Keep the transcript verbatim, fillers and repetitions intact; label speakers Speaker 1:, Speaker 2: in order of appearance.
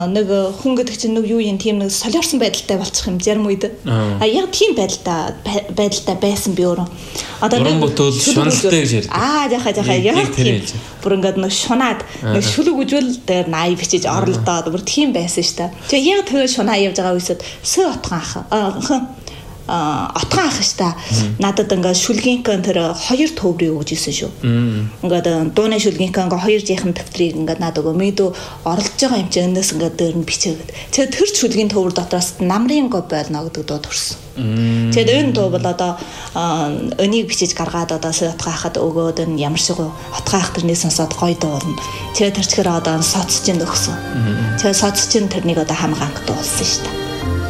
Speaker 1: Нэг хүн гэдэг чинь нэг юу юм тийм нэг солиорсон байдалтай болчих юм зарим үед. А яг тийм байдалтай байдалтай байсан би өөрөө.
Speaker 2: Одоо нэг ботол шуналтай гэж ярьдаг.
Speaker 1: Аа яхаа яхаа яг тийм. Бүр ингээд нэг шунаад нэг шүлэг үжүүл дээр наай бичиж оролдоод бүр тийм байсан шүү дээ. Тэгээ яг тэр шунаа явж байгаа үесэд сөө отхон ах. Отхон ах шүү дээ. Надад ингээд шүлгийнхэн тэр хоёр төврийг өгж исэн шүү. Ингээд дууны шүлгийнхэн ингээд хоёр жихэн төвтрийг ингээд надад өгөө мэдүү оролж байгаа юм чи энэс ингээд дээр нь бичээгээд. Тэгээ тэр шүлгийн төвөр дотроос намрын го болно гэдэг дуу төрсөн. Тэгээд энэ дуу бол одоо өнийг бичиж гаргаад одоо отхон ахад өгөөд энэ ямар шиг отхон ах тэрний сонсоод гоё дуу болно. Тэгээд тэр чихэр одоо соцч нь өгсөн. Тэгээд соцч нь тэрнийг одоо хамгаан дуулсан шүү дээ.